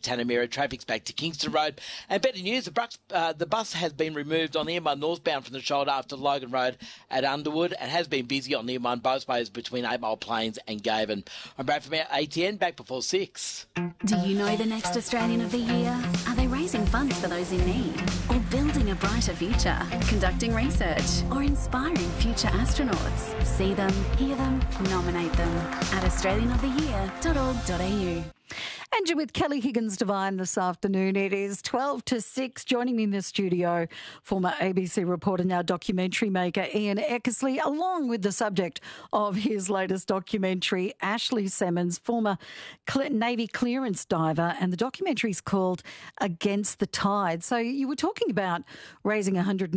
Tanamera. Traffic's back to Kingston Road. And better news, the bus has been removed on the M1 northbound from the shoulder after Logan Road at Underwood and has been busy on the M1 both ways between 8 Mile Plains and Gaven. I'm Brad from ATN, back before 6. Do you know the next Australian of the Year? Are they raising funds for those in need? Or building a brighter future? Conducting research? Or inspiring future astronauts? See them, hear them, nominate them at australianoftheyear.org.au. And you're with Kelly Higgins-Devine this afternoon. It is 12 to 6. Joining me in the studio, former ABC reporter, now documentary maker, Ian Eckersley, along with the subject of his latest documentary, Ashley Semmons, former Navy clearance diver, and the documentary is called Against the Tide. So you were talking about raising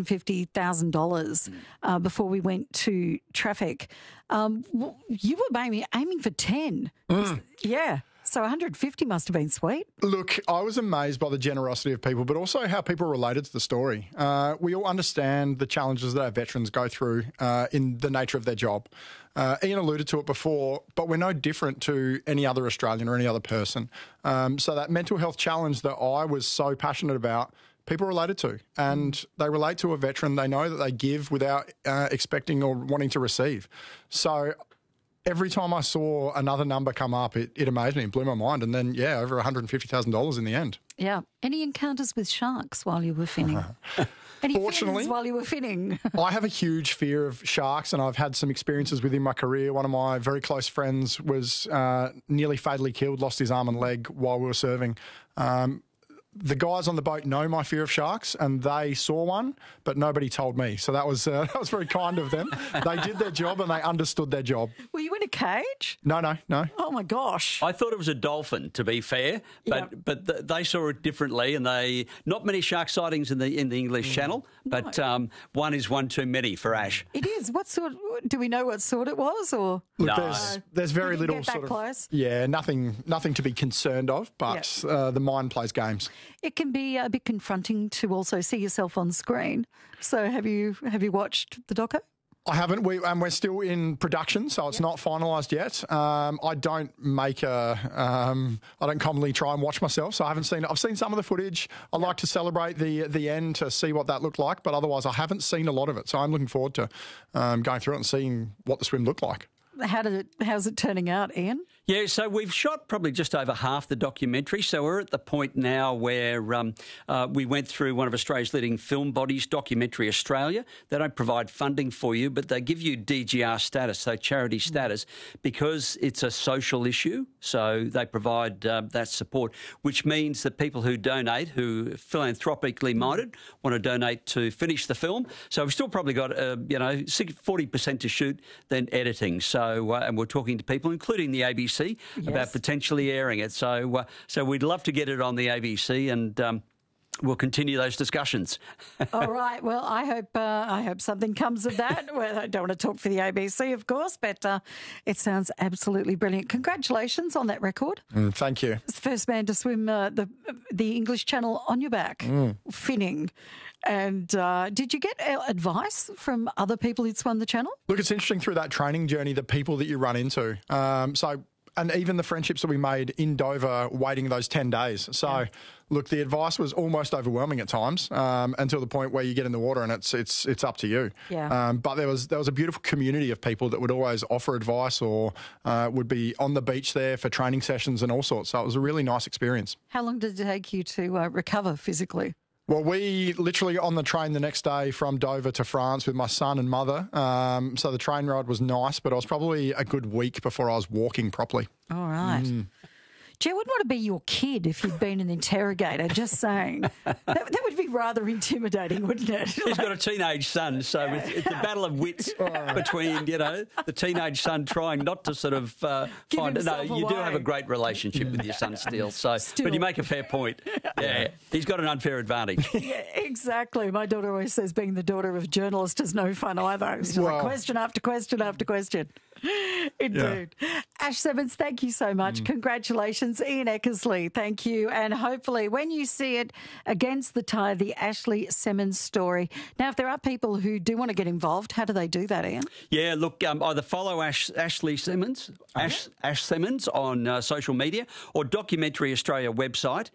$150,000 before we went to traffic. You were aiming for 10. Yeah. So 150 must have been sweet. Look, I was amazed by the generosity of people, but also how people related to the story. We all understand the challenges that our veterans go through in the nature of their job. Ian alluded to it before, but we're no different to any other Australian or any other person. So that mental health challenge that I was so passionate about, people related to, and they relate to a veteran. They know that they give without expecting or wanting to receive. So every time I saw another number come up, it amazed me and blew my mind. And then, yeah, over $150,000 in the end. Yeah. Any encounters with sharks while you were finning? Fortunately, while you were finning? I have a huge fear of sharks, and I've had some experiences within my career. One of my very close friends was nearly fatally killed, lost his arm and leg while we were serving. The guys on the boat know my fear of sharks, and they saw one, but nobody told me. So that was very kind of them. They did their job and they understood their job. Were you in a cage? No. Oh my gosh! I thought it was a dolphin, to be fair, but they saw it differently, and not many shark sightings in the English Channel, but one is one too many for Ash. It is. What sort? Do we know what sort it was, or look? No. There's very little get that close? Nothing to be concerned of, but the mind plays games. It can be a bit confronting to also see yourself on screen. So have you watched the doco? I haven't. We're still in production, so it's not finalised yet. I don't I don't commonly try and watch myself, so I haven't seen it. I've seen some of the footage. I like to celebrate the end to see what that looked like, but otherwise I haven't seen a lot of it. So I'm looking forward to going through it and seeing what the swim looked like. How's it turning out, Ian? Yeah, so we've shot probably just over half the documentary. So we're at the point now where we went through one of Australia's leading film bodies, Documentary Australia. They don't provide funding for you, but they give you DGR status, so charity status, because it's a social issue. So they provide that support, which means that people who donate, who are philanthropically minded, want to donate to finish the film. So we've still probably got 40% to shoot, then editing. So and we're talking to people, including the ABC. About potentially airing it. So we'd love to get it on the ABC, and we'll continue those discussions. All right. Well, I hope something comes of that. Well, I don't want to talk for the ABC, of course, but it sounds absolutely brilliant. Congratulations on that record. Thank you. It's the first man to swim the English Channel on your back, finning. And did you get advice from other people who'd swum the channel? Look, it's interesting through that training journey, the people that you run into. And even the friendships that we made in Dover waiting those 10 days. So, look, the advice was almost overwhelming at times until the point where you get in the water and it's up to you. Yeah. But there was a beautiful community of people that would always offer advice or would be on the beach there for training sessions and all sorts. So it was a really nice experience. How long did it take you to recover physically? Well, we literally on the train the next day from Dover to France with my son and mother. So the train ride was nice, but I was probably a good week before I was walking properly. All right. Gee, I wouldn't want to be your kid if you'd been an interrogator, just saying. That would be rather intimidating, wouldn't it? He's got a teenage son, so it's a battle of wits between, the teenage son trying not to sort of find it. No, you do have a great relationship with your son still, but you make a fair point. Yeah, he's got an unfair advantage. Yeah, exactly. My daughter always says being the daughter of a journalist is no fun either. It's like question after question after question. Indeed. Yeah. Ash Semmons, thank you so much. Congratulations. Ian Eckersley, thank you. And hopefully when you see it, Against the Tide, the Ashley Semmons story. Now, if there are people who do want to get involved, how do they do that, Ian? Yeah, look, either follow Ashley Semmons, Ash Semmons on social media, or Documentary Australia website,